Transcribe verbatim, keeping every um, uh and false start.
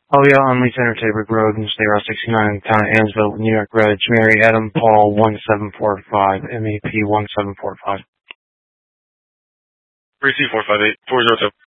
Oh yeah, on Lee Center, Tabor Road, in State Route sixty-nine, town of Ansville, New York, Reg, Mary Adam Paul one seven four five, M E P one seven four five. three two four five eight four zero two.